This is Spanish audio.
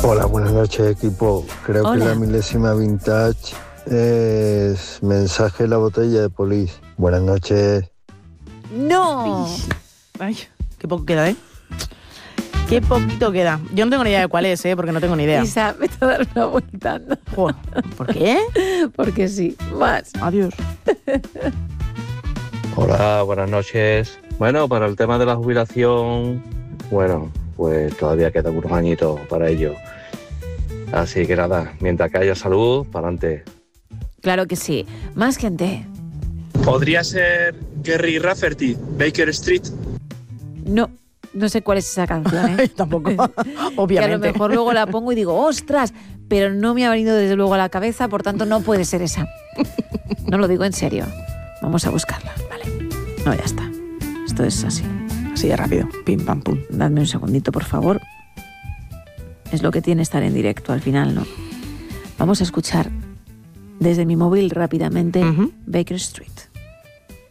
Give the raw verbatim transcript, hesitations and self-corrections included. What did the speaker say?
Hola, buenas noches, equipo. Creo Hola. que la milésima vintage es mensaje en la botella de Police. Buenas noches. ¡No! Ay, qué poco queda, ¿eh? Qué poquito queda. Yo no tengo ni idea de cuál es, ¿eh? Porque no tengo ni idea. Isa, vete a dar una vuelta. ¿No? Joder, ¿por qué? Porque sí. Más. Adiós. Hola, buenas noches. Bueno, para el tema de la jubilación, bueno, pues todavía quedan unos añitos para ello. Así que nada, mientras que haya salud, para adelante. Claro que sí. Más gente. Podría ser Gary Rafferty, Baker Street. No, no sé cuál es esa canción, ¿eh? Tampoco, obviamente. Que a lo mejor luego la pongo y digo, ¡ostras! Pero no me ha venido desde luego a la cabeza, por tanto no puede ser esa. No lo digo en serio. Vamos a buscarla, ¿vale? No, ya está. Esto es así. Así de rápido. Pim, pam, pum. Dadme un segundito, por favor. Es lo que tiene estar en directo al final, ¿no? Vamos a escuchar desde mi móvil rápidamente Uh-huh. Baker Street.